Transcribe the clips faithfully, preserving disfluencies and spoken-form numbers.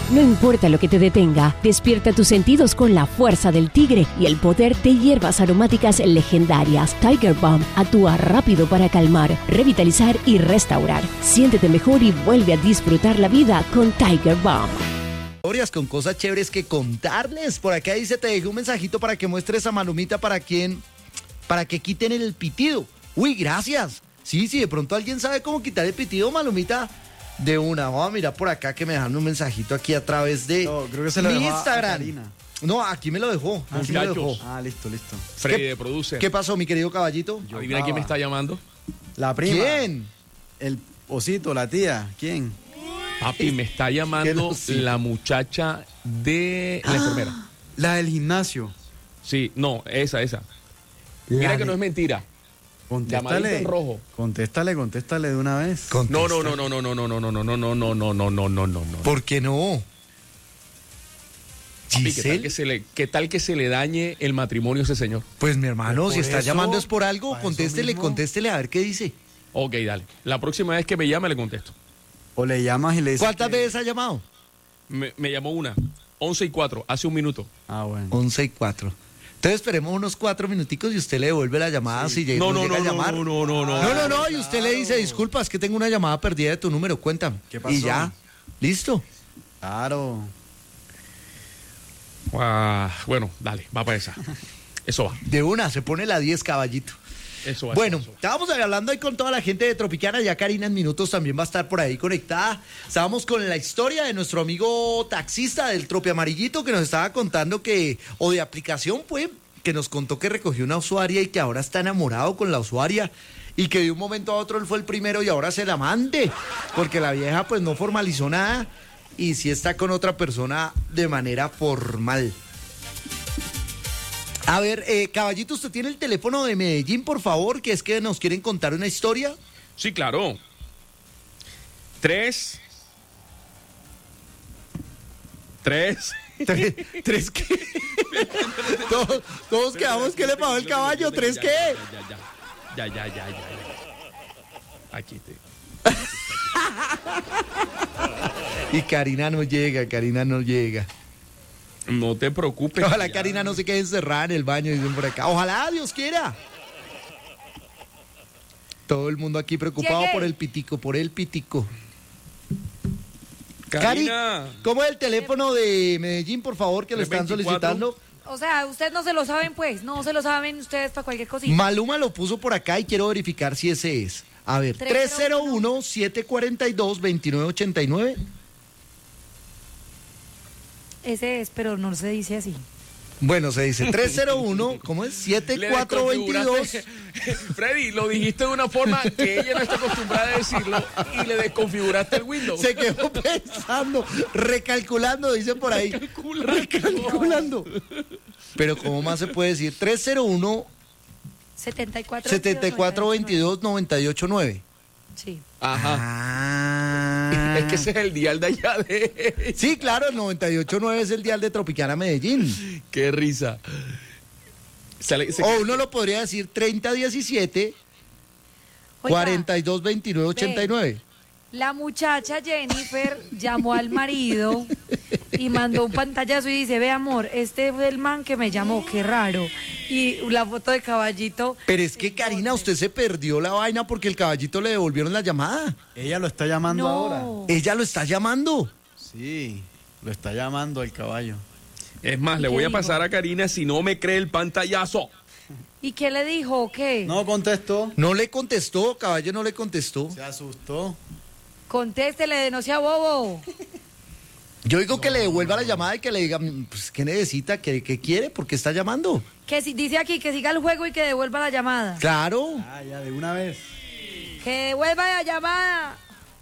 No importa lo que te detenga, despierta tus sentidos con la fuerza del tigre y el poder de hierbas aromáticas legendarias. Tiger Balm actúa rápido para calmar, revitalizar y restaurar. Siéntete mejor y vuelve a disfrutar la vida con Tiger Balm. Historias con cosas chéveres que contarles. Por acá dice, te dejé un mensajito para que muestres a Malumita para quien, para que quiten el pitido. Uy, gracias. Sí, sí, de pronto alguien sabe cómo quitar el pitido, Malumita. De una, vamos a mirar por acá que me dejaron un mensajito aquí a través de no, creo que se lo mi dejó Instagram. A Karina. No, aquí me lo dejó. Ah, Aquí me lo dejó. Ah, listo, listo. Freddy de Producer. ¿Qué pasó, mi querido caballito? Yo Adivina quién me está llamando. La prima. ¿Quién? El osito, la tía. ¿Quién? Papi, me está llamando la muchacha de la ah, enfermera. La del gimnasio. Sí, no, esa, esa. La Mira de... que no es mentira. Contéstale. En rojo. Contéstale, contéstale de una vez. No, no, no, no, no, no, no, no, no, no, no, no, no, no, no, no, no, no. ¿Por qué no? Papi, ¿qué tal que se le, qué tal que se le dañe el matrimonio a ese señor? Pues mi hermano, Pues si está eso, llamando es por algo, para contéstele, contéstele a ver qué dice. Ok, dale. La próxima vez que me llame le contesto. O le llamas y le dices. ¿Cuántas que... veces ha llamado? Me, me llamó una. once y cuatro, hace un minuto. Ah, bueno. once y cuatro. Entonces esperemos unos cuatro minuticos y usted le devuelve la llamada sí. si no, no, llega no, a llamar. No, no, no, no. No, no, no, y usted le dice, disculpa, es que tengo una llamada perdida de tu número, cuéntame. ¿Qué pasó? Y ya, listo. Claro. Ah, bueno, dale, va para esa. Eso va. De una, se pone la diez, caballito. Eso va. Bueno, eso va. estábamos hablando ahí con toda la gente de Tropicana, ya Karina en minutos también va a estar por ahí conectada. Estábamos con la historia de nuestro amigo taxista del Tropi Amarillito que nos estaba contando que, o de aplicación, pues, que nos contó que recogió una usuaria y que ahora está enamorado con la usuaria y que de un momento a otro él fue el primero y ahora se la amante, porque la vieja pues no formalizó nada y sí está con otra persona de manera formal. A ver, eh, caballito, ¿usted tiene el teléfono de Medellín, por favor? Que es que nos quieren contar una historia. Sí, claro. Tres. Tres. ¿Tres, ¿tres qué? todos, todos quedamos que le pagó el caballo. ¿Tres qué? Ya, ya, ya, ya, ya. ya. Aquí te... Y Karina no llega, Karina no llega. No te preocupes. Ojalá ya. Karina no se quede encerrada en el baño, dicen por acá. Ojalá, Dios quiera. Todo el mundo aquí preocupado Llegué. por el pitico, por el pitico. Karina. Cari, ¿cómo es el teléfono de Medellín, por favor, que lo están tres veinticuatro. solicitando? O sea, ustedes no se lo saben, pues. No se lo saben ustedes para cualquier cosita. Maluma lo puso por acá y quiero verificar si ese es. A ver, tres cero uno, siete cuatro dos, dos nueve ocho nueve. Ese es, pero no se dice así. Bueno, se dice tres cero uno, ¿cómo es? siete cuatro dos dos. Freddy, lo dijiste de una forma que ella no está acostumbrada a decirlo y le desconfiguraste el Windows. Se quedó pensando, recalculando, dice por ahí. Recalculando. Recalculando. Pero ¿cómo más se puede decir? tres cero uno, setenta y cuatro siete cuatro dos dos, nueve ocho nueve. Sí. Ajá. Ah. Es que ese es el dial de allá de... Sí, claro, el noventa y ocho nueve es el dial de Tropicana Medellín. Qué risa. Sale, se... O uno lo podría decir treinta diecisiete, cuarenta y dos veintinueve ochenta y nueve. La muchacha Jennifer llamó al marido y mandó un pantallazo y dice, ve amor, este fue el man que me llamó, qué raro. Y la foto de caballito. Pero es que, Karina, usted se perdió la vaina porque el caballito le devolvieron la llamada. Ella lo está llamando No. ahora. Ella lo está llamando. Sí, lo está llamando el caballo. Es más, le ¿Qué voy a dijo? pasar a Karina si no me cree el pantallazo. ¿Y qué le dijo o qué? No contestó. No le contestó, caballo no le contestó. Se asustó. Contéstele de no sea bobo. Yo digo que le devuelva la llamada y que le diga, pues, ¿qué necesita? ¿Qué, qué quiere? ¿Por qué está llamando? Que si, dice aquí que siga el juego y que devuelva la llamada. Claro. Ah, ya, de una vez. Que devuelva la llamada.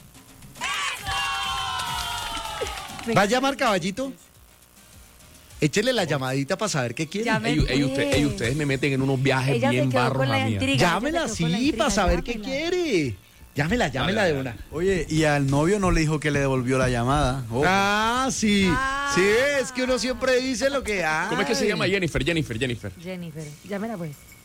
¿Va a llamar, caballito? Échele la llamadita para saber qué quiere. Llame. Ey, ey, usted- ey, ustedes me meten en unos viajes Ella se bien quedó barros con la a mí. intriga. Llámela, Ella se quedó con la sí, intriga, para saber qué llámela. quiere. Llámela, llámela Dale, de dale, una. Oye, y al novio no le dijo que le devolvió la llamada. Ojo. Ah, sí. Ah. Sí, es que uno siempre dice lo que... ¿Cómo es que se ay. llama Jennifer? Jennifer, Jennifer. Jennifer, llámela pues.